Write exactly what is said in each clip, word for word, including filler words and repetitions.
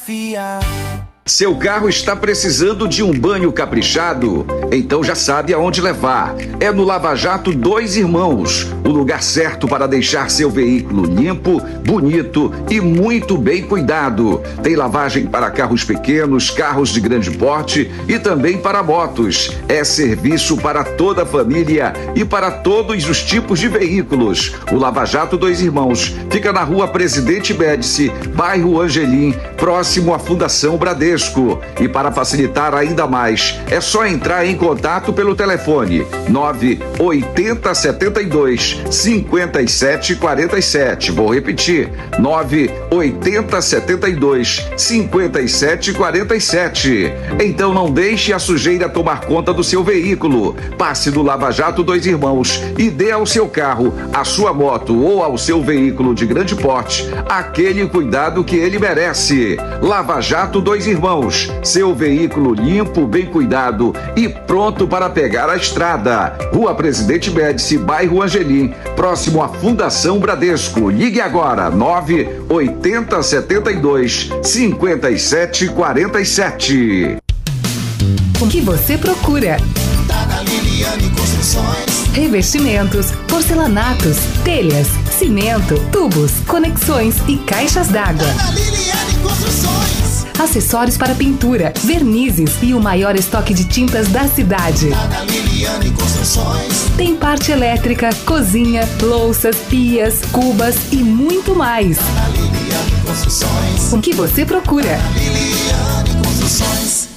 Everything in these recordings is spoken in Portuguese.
confia. Seu carro está precisando de um banho caprichado? Então já sabe aonde levar. É no Lava Jato Dois Irmãos, o lugar certo para deixar seu veículo limpo, bonito e muito bem cuidado. Tem lavagem para carros pequenos, carros de grande porte e também para motos. É serviço para toda a família e para todos os tipos de veículos. O Lava Jato Dois Irmãos fica na Rua Presidente Médici, bairro Angelim, próximo à Fundação Bradesco. E para facilitar ainda mais, é só entrar em contato pelo telefone nove oito zero sete dois cinco sete quatro sete. Vou repetir, nove oito zero sete dois cinco sete quatro sete. Então não deixe a sujeira tomar conta do seu veículo. Passe do Lava Jato Dois Irmãos e dê ao seu carro, à sua moto ou ao seu veículo de grande porte aquele cuidado que ele merece. Lava Jato Dois Irmãos, seu veículo limpo, bem cuidado e pronto para pegar a estrada. Rua Presidente Médici, bairro Angelim, próximo à Fundação Bradesco. Ligue agora, nove oito zero sete dois cinco sete quatro sete. O que você procura? Tá na Liliane Construções. Revestimentos, porcelanatos, telhas, cimento, tubos, conexões e caixas d'água. Tá na Liliane Construções. Acessórios para pintura, vernizes e o maior estoque de tintas da cidade. Tá na Liliane Construções. Tem parte elétrica, cozinha, louças, pias, cubas e muito mais. Tá na Liliane Construções. O que você procura? Liliane Construções.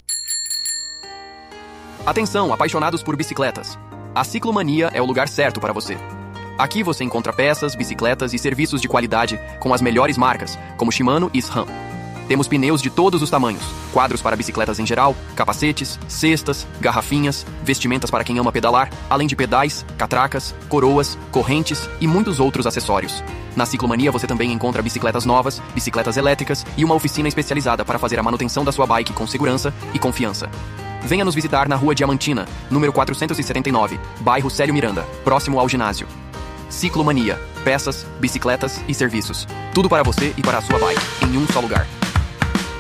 Atenção, apaixonados por bicicletas. A Ciclomania é o lugar certo para você. Aqui você encontra peças, bicicletas e serviços de qualidade com as melhores marcas, como Shimano e SRAM. Temos pneus de todos os tamanhos, quadros para bicicletas em geral, capacetes, cestas, garrafinhas, vestimentas para quem ama pedalar, além de pedais, catracas, coroas, correntes e muitos outros acessórios. Na Ciclomania você também encontra bicicletas novas, bicicletas elétricas e uma oficina especializada para fazer a manutenção da sua bike com segurança e confiança. Venha nos visitar na Rua Diamantina, número quatrocentos e setenta e nove, bairro Célio Miranda, próximo ao ginásio. Ciclomania, peças, bicicletas e serviços. Tudo para você e para a sua bike, em um só lugar.